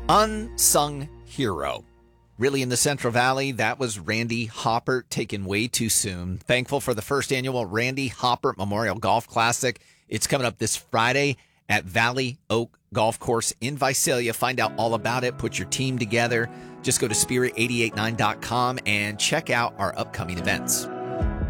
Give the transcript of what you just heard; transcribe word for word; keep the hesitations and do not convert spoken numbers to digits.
Unsung hero. Really, in the Central Valley, that was Randy Hoppert, taken way too soon. Thankful for the first annual Randy Hoppert Memorial Golf Classic. It's coming up this Friday at Valley Oak Golf Course in Visalia. Find out all about it. Put your team together. Just go to spirit eight eight nine dot com and check out our upcoming events.